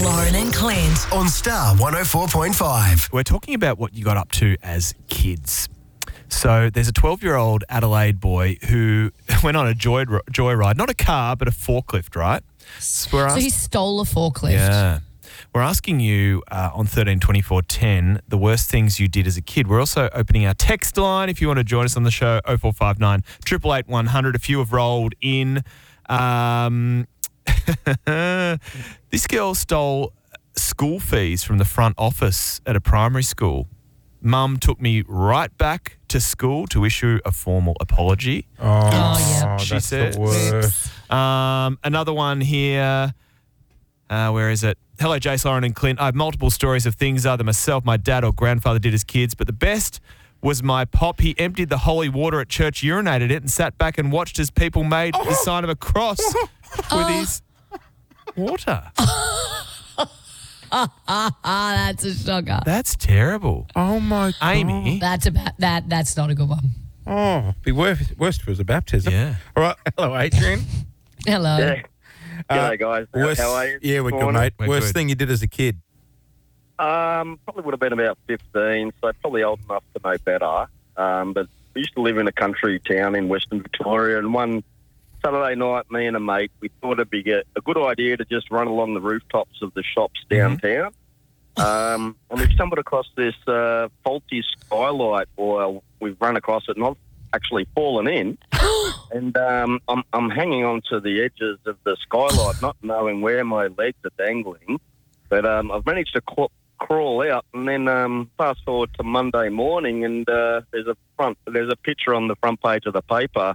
Lauren and Clint. On Star 104.5. We're talking about what you got up to as kids. So there's a 12-year-old Adelaide boy who went on a joyride, not a car, but a forklift, right? So he stole a forklift. Yeah. We're asking you on 13 24 10 the worst things you did as a kid. We're also opening our text line if you want to join us on the show, 0459 888 100. A few have rolled in. This girl stole school fees from the front office at a primary school. Mum took me right back to school to issue a formal apology. yeah. She that's said. the worst. Another one here. Where is it? Hello, Jace, Lauren and Clint. I have multiple stories of things either myself, my dad or grandfather did as kids, but the best was my pop. He emptied the holy water at church, urinated it, and sat back and watched as people made the sign of a cross with his water. That's a shocker. That's terrible. Oh, my God. Amy. That's not a good one. Oh, be worse if it was a baptism. Yeah. All right. Hello, Adrian. Hello. Yeah. G'day, guys. How are you? Yeah, we're good, Morning. mate. We're Worst good. thing you did as a kid? Probably would have been about 15, so probably old enough to know better. But we used to live in a country town in Western Victoria, and one Saturday night, me and a mate, we thought it'd be a good idea to just run along the rooftops of the shops downtown. And we stumbled across this faulty skylight, or we've run across it and I've actually fallen in. And I'm hanging on to the edges of the skylight, not knowing where my legs are dangling. But I've managed to crawl out, and then fast forward to Monday morning, and there's a picture on the front page of the paper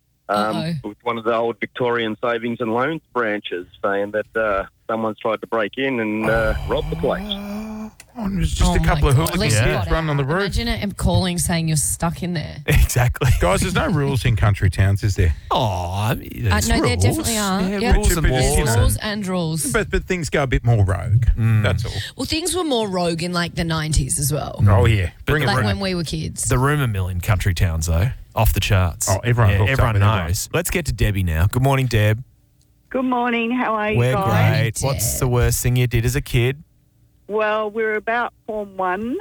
with one of the old Victorian savings and loans branches saying that someone's tried to break in and rob the place. Oh, there's just a couple of hooligans Yeah. running on the roof. Imagine him calling saying you're stuck in there. Exactly. Guys, there's no rules in country towns, is there? Oh, there's No, there rules. definitely are. Yeah, Yeah. rules and But laws. you know. Rules and rules. But things go a bit more rogue. That's all. Well, things were more rogue in like the 90s as well. Oh, yeah. Bring it Like back. when we were kids. The rumour mill in country towns, though, off the charts. Oh, everyone hooked up everyone with everyone. knows. Let's get to Debbie now. Good morning, Deb. Good morning. How are you We're guys? great. Deb. What's the worst thing you did as a kid? Well, we were about Form 1,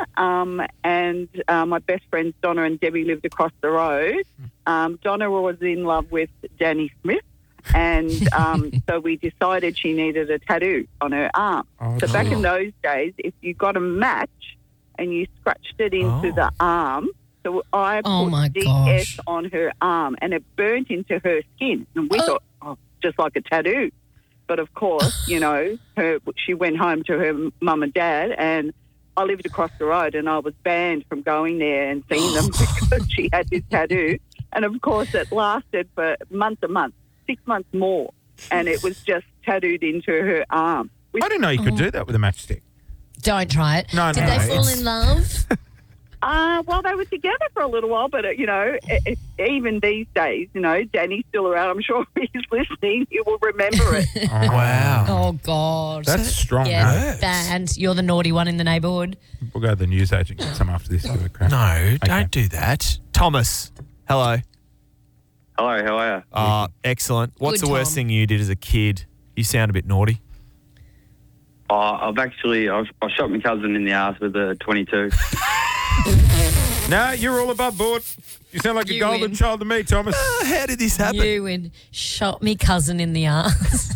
and my best friends Donna and Debbie lived across the road. Donna was in love with Danny Smith, and so we decided she needed a tattoo on her arm. Oh, So back in those days, if you got a match and you scratched it into the arm, so I Oh, put my DS gosh. on her arm, and it burnt into her skin. And we thought, just like a tattoo. But of course, you know, she went home to her mum and dad, and I lived across the road, and I was banned from going there and seeing them because she had this tattoo. And of course, it lasted for months and months, 6 months more, and it was just tattooed into her arm. I didn't know you could do that with a matchstick. Don't try it. No, Did no, they fall it's- in love? Well, they were together for a little while, but, you know, even these days, you know, Danny's still around. I'm sure if he's listening, he will remember it. Wow. Oh, God. That's strong. Yeah, Hurts. banned. You're the naughty one in the neighbourhood. We'll go to the newsagent and get some after this. Give it a crack. No, don't do that. Thomas, hello. Hello, how are you? Excellent. What's Good, the worst Tom. thing you did as a kid? You sound a bit naughty. I shot my cousin in the ass with a 22. No, you're all above board. You sound like a You golden win. child to me, Thomas. How did this happen? You and shot me cousin in the ass.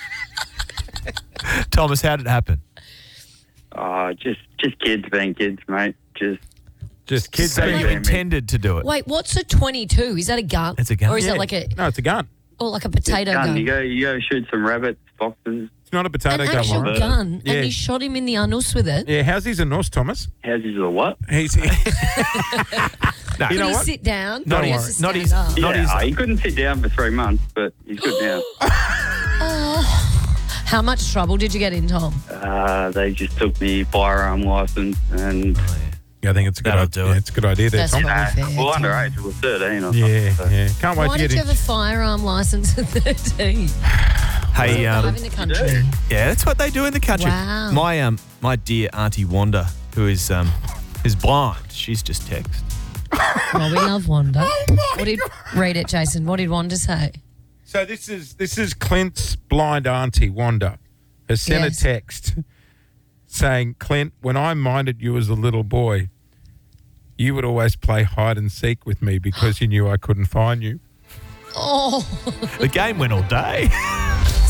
Thomas, how did it happen? Just kids being kids, mate. Just kids. So being you intended to do it. Wait, what's a 22? Is that a gun? It's a gun. Or is Yeah. that like a No, it's a gun. potato gun? You go shoot some rabbits, foxes. It's not a potato An gun. actual Lauren. gun, Yeah. and you shot him in the anus with it. Yeah, how's his anus, Thomas? How's his or what? He's No, You Did know he what? sit down? Not Or he his- has to not stand his- up? Not Yeah, he couldn't sit down for 3 months, but he's good now. How much trouble did you get in, Tom? They just took me firearm license and Yeah, I think it's a good That'll idea. do it. It's a good idea there, That's Tom. probably fair. well, Tom. underage, it was 13 or Yeah, something. yeah. Can't wait Why to did get you in. have a firearm license at 13? Hey, Live in the country. yeah, that's what they do in the country. Wow. My dear Auntie Wanda, who is blind, she's just text. Well, we love Wanda. Read it, Jason. What did Wanda say? So this is Clint's blind auntie, Wanda, has sent Yes. a text saying, Clint, when I minded you as a little boy, you would always play hide and seek with me because you knew I couldn't find you. Oh. The game went all day.